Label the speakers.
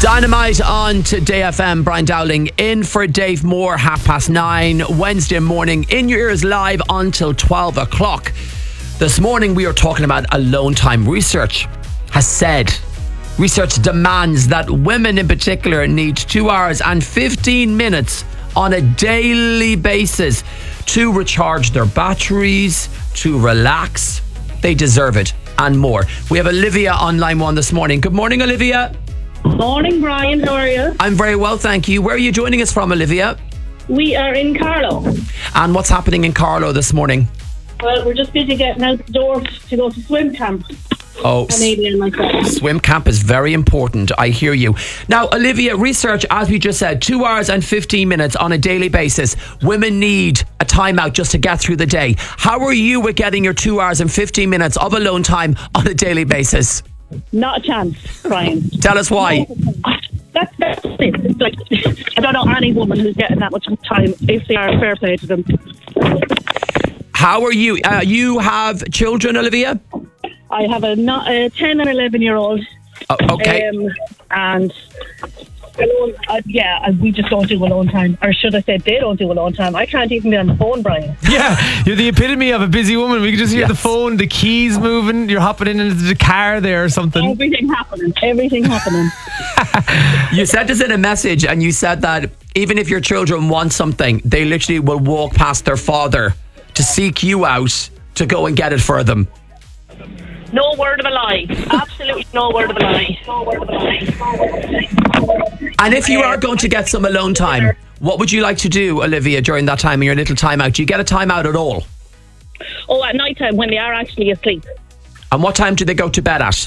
Speaker 1: Dynamite on Today FM. Brian Dowling in for Dave Moore, 9:30 Wednesday morning. In your ears live until 12 o'clock. This morning we are talking about alone time. Research demands that women in particular need 2 hours and 15 minutes on a daily basis to recharge their batteries, to relax. They deserve it and more. We have Olivia on line one this morning. Good morning, Olivia.
Speaker 2: Morning, Brian. How are you?
Speaker 1: I'm very well, thank you. Where are you joining us from, Olivia?
Speaker 2: We are in Carlow.
Speaker 1: And what's happening in Carlow this morning?
Speaker 2: Well, we're just busy getting out the door to go to swim camp.
Speaker 1: Oh,
Speaker 2: Canadian like that.
Speaker 1: swim camp is very important. I hear you. Now, Olivia, research, as we just said, 2 hours and 15 minutes on a daily basis. Women need a timeout just to get through the day. How are you with getting your 2 hours and 15 minutes of alone time on a daily basis?
Speaker 2: Not a chance, Brian.
Speaker 1: Tell us why.
Speaker 2: That's it. Like, I don't know any woman who's getting that much time. If they are, fair play to them.
Speaker 1: How are you? You have children, Olivia?
Speaker 2: I have a 10 and 11-year-old.
Speaker 1: Okay.
Speaker 2: And we just don't do alone time. Or should I say they don't do alone time. I can't even be on the phone, Brian.
Speaker 3: Yeah, you're the epitome of a busy woman. We can just hear the phone, the keys moving. You're hopping into the car there or something.
Speaker 2: Everything happening.
Speaker 1: You sent us in a message and you said that even if your children want something, they literally will walk past their father to seek you out to go and get it for them.
Speaker 2: No word of a lie. Absolutely no word of a lie.
Speaker 1: And if you are going to get some alone time, what would you like to do, Olivia, during that time in your little timeout? Do you get a timeout at all?
Speaker 2: Oh, at night time when they are actually asleep.
Speaker 1: And what time do they go to bed at?